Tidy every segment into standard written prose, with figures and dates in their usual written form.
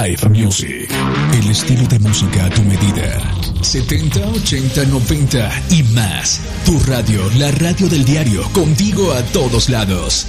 Live Music. El estilo de música a tu medida. 70, 80, 90 y más. Tu radio, la radio del diario, contigo a todos lados.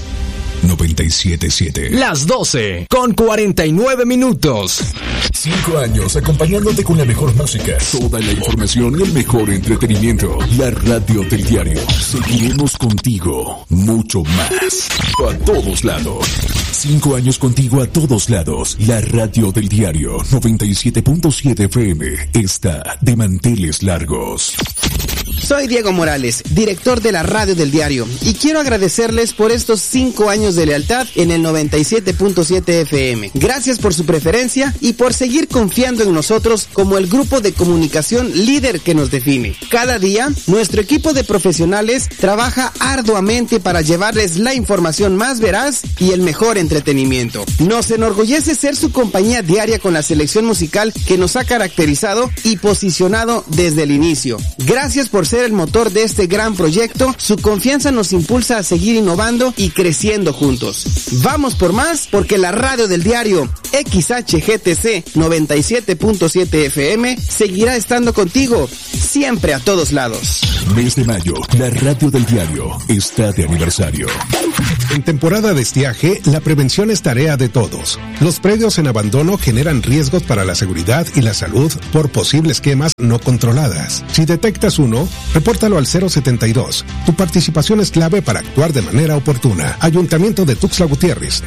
97.7. Las 12 con 49 minutos. 5 años acompañándote con la mejor música, toda la información y el mejor entretenimiento. La radio del diario. Seguiremos contigo mucho más. A todos lados. 5 años contigo a todos lados. La radio del diario 97.7 FM está de manteles largos. Soy Diego Morales, director de la radio del diario, y quiero agradecerles por estos 5 años de lealtad en el 97.7 FM. Gracias por su preferencia y por seguir confiando en nosotros como el grupo de comunicación líder que nos define. Cada día, nuestro equipo de profesionales trabaja arduamente para llevarles la información más veraz y el mejor entretenimiento. Nos enorgullece ser su compañía diaria con la selección musical que nos ha caracterizado y posicionado desde el inicio. Gracias por ser el motor de este gran proyecto. Su confianza nos impulsa a seguir innovando y creciendo juntos. Vamos por más, porque la radio del diario XHGTC 97.7 FM seguirá estando contigo siempre a todos lados. Mes de mayo, la radio del diario está de aniversario. En temporada de estiaje, la prevención es tarea de todos. Los predios en abandono generan riesgos para la seguridad y la salud por posibles quemas no controladas. Si detectas uno, repórtalo al 072. Tu participación es clave para actuar de manera oportuna. Ayuntamiento de Tuxtla Gutiérrez,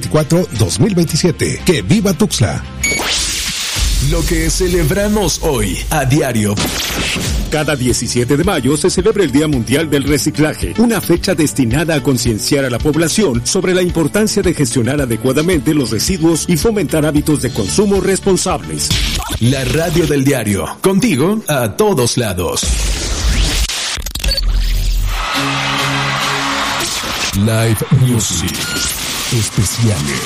2024-2027. ¡Que viva Tuxtla! Lo que celebramos hoy a diario. Cada 17 de mayo se celebra el Día Mundial del Reciclaje, una fecha destinada a concienciar a la población sobre la importancia de gestionar adecuadamente los residuos y fomentar hábitos de consumo responsables. La radio del diario, contigo a todos lados. Live Music especiales.